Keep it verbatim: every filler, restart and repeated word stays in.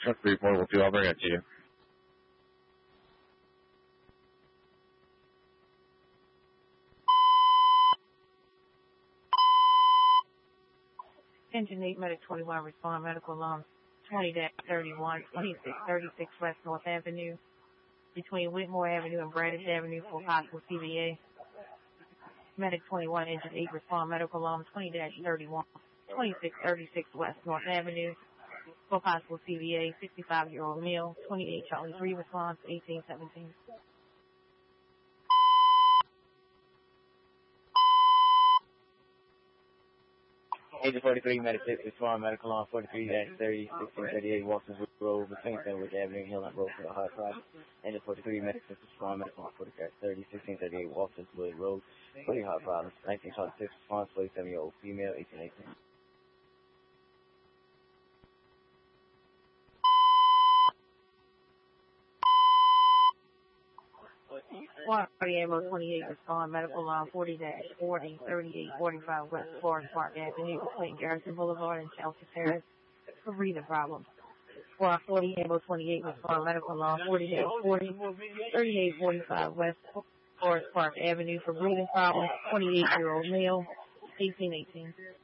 That's three four two. I'll bring it to you. Engine eight, Medic twenty-one, respond medical alarm twenty thirty-one, twenty-six thirty-six West North Avenue, between Whitmore Avenue and Brandis Avenue for possible C V A. Medic twenty-one, Engine eight, respond medical alarm twenty thirty-one, twenty-six thirty-six West North Avenue for possible C V A. sixty-five-year-old male, twenty-eight Charlie three, response eighteen seventeen. Agent forty-three, Medic six, respond medical alarm forty-three thirty, sixteen thirty-eight Waltons Road, between Sandwich Avenue and Hill Road for the hard drive. Agent forty-three, Medic six, respond medical alarm forty-three thirty, sixteen thirty-eight Waltons Road for the hard problems. nineteen twenty-six, response forty-seven-year-old female, eighteen eighteen. Party Ammo twenty-eight, respond medical alarm forty forty, thirty-eight forty-five West Forest Park Avenue, between Garrison Boulevard and Chelsea Terrace for breathing problems. Squad forty Ammo twenty-eight, respond medical alarm forty forty, thirty-eight forty-five West Forest Park Avenue for breathing problems. twenty-eight-year-old male, eighteen eighteen.